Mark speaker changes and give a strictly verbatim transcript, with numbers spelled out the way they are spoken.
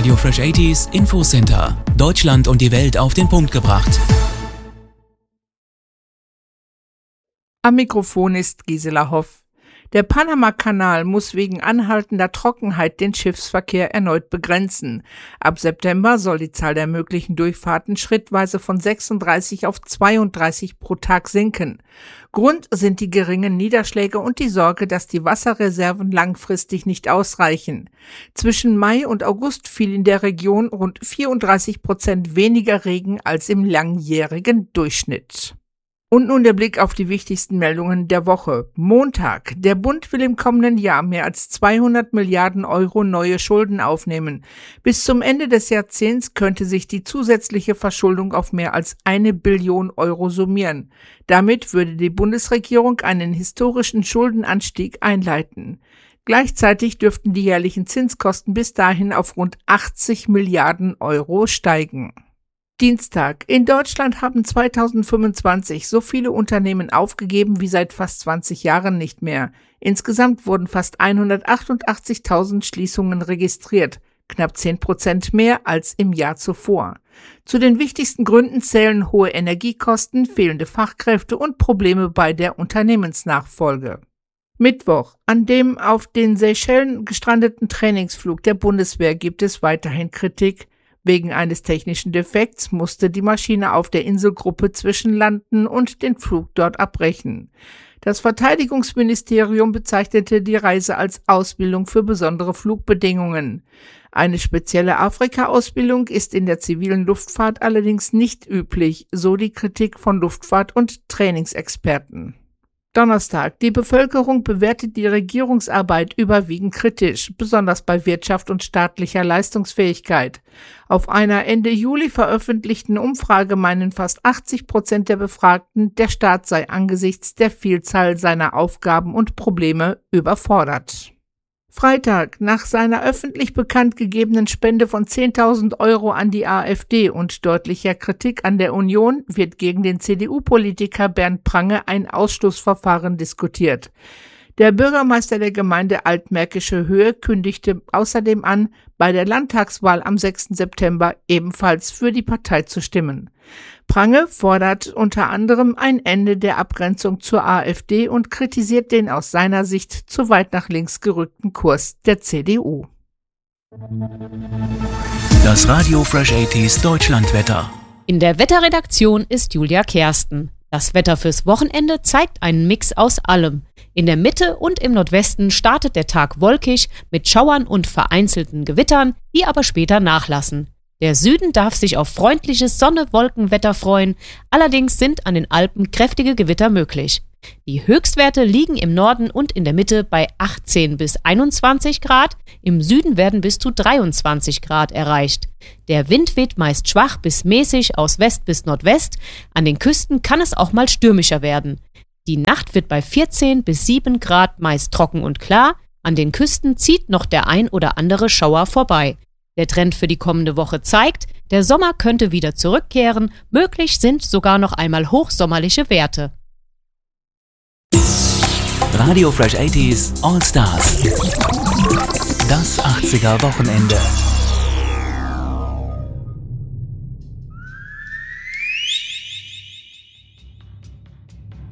Speaker 1: Radio Fresh achtziger Infocenter. Deutschland und die Welt auf den Punkt gebracht.
Speaker 2: Am Mikrofon ist Gisela Hoff. Der Panama-Kanal muss wegen anhaltender Trockenheit den Schiffsverkehr erneut begrenzen. Ab September soll die Zahl der möglichen Durchfahrten schrittweise von sechsunddreißig auf zweiunddreißig pro Tag sinken. Grund sind die geringen Niederschläge und die Sorge, dass die Wasserreserven langfristig nicht ausreichen. Zwischen Mai und August fiel in der Region rund vierunddreißig Prozent weniger Regen als im langjährigen Durchschnitt. Und nun der Blick auf die wichtigsten Meldungen der Woche. Montag. Der Bund will im kommenden Jahr mehr als zweihundert Milliarden Euro neue Schulden aufnehmen. Bis zum Ende des Jahrzehnts könnte sich die zusätzliche Verschuldung auf mehr als eine Billion Euro summieren. Damit würde die Bundesregierung einen historischen Schuldenanstieg einleiten. Gleichzeitig dürften die jährlichen Zinskosten bis dahin auf rund achtzig Milliarden Euro steigen. Dienstag. In Deutschland haben zweitausendfünfundzwanzig so viele Unternehmen aufgegeben wie seit fast zwanzig Jahren nicht mehr. Insgesamt wurden fast hundertachtundachtzigtausend Schließungen registriert, knapp zehn Prozent mehr als im Jahr zuvor. Zu den wichtigsten Gründen zählen hohe Energiekosten, fehlende Fachkräfte und Probleme bei der Unternehmensnachfolge. Mittwoch. An dem auf den Seychellen gestrandeten Trainingsflug der Bundeswehr gibt es weiterhin Kritik. Wegen eines technischen Defekts musste die Maschine auf der Inselgruppe zwischenlanden und den Flug dort abbrechen. Das Verteidigungsministerium bezeichnete die Reise als Ausbildung für besondere Flugbedingungen. Eine spezielle Afrika-Ausbildung ist in der zivilen Luftfahrt allerdings nicht üblich, so die Kritik von Luftfahrt- und Trainingsexperten. Donnerstag. Die Bevölkerung bewertet die Regierungsarbeit überwiegend kritisch, besonders bei Wirtschaft und staatlicher Leistungsfähigkeit. Auf einer Ende Juli veröffentlichten Umfrage meinen fast achtzig Prozent der Befragten, der Staat sei angesichts der Vielzahl seiner Aufgaben und Probleme überfordert. Freitag. Nach seiner öffentlich bekannt gegebenen Spende von zehntausend Euro an die AfD und deutlicher Kritik an der Union wird gegen den C D U-Politiker Bernd Prange ein Ausschlussverfahren diskutiert. Der Bürgermeister der Gemeinde Altmärkische Höhe kündigte außerdem an, bei der Landtagswahl am sechsten September ebenfalls für die Partei zu stimmen. Prange fordert unter anderem ein Ende der Abgrenzung zur AfD und kritisiert den aus seiner Sicht zu weit nach links gerückten Kurs der C D U.
Speaker 1: Das Radio Fresh achtziger Deutschlandwetter.
Speaker 3: In der Wetterredaktion ist Julia Kersten. Das Wetter fürs Wochenende zeigt einen Mix aus allem. In der Mitte und im Nordwesten startet der Tag wolkig mit Schauern und vereinzelten Gewittern, die aber später nachlassen. Der Süden darf sich auf freundliches Sonne-Wolken-Wetter freuen, allerdings sind an den Alpen kräftige Gewitter möglich. Die Höchstwerte liegen im Norden und in der Mitte bei achtzehn bis einundzwanzig Grad, im Süden werden bis zu dreiundzwanzig Grad erreicht. Der Wind weht meist schwach bis mäßig aus West bis Nordwest, an den Küsten kann es auch mal stürmischer werden. Die Nacht wird bei vierzehn bis sieben Grad meist trocken und klar, an den Küsten zieht noch der ein oder andere Schauer vorbei. Der Trend für die kommende Woche zeigt, der Sommer könnte wieder zurückkehren, möglich sind sogar noch einmal hochsommerliche Werte.
Speaker 1: Radio Fresh achtziger All Stars. Das achtziger Wochenende.